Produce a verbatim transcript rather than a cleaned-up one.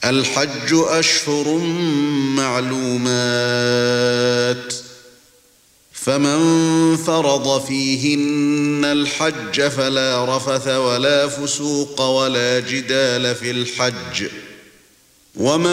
الحج أشهر معلومات فمن فرض فيهن الحج فلا رفث ولا فسوق ولا جدال في الحج ومن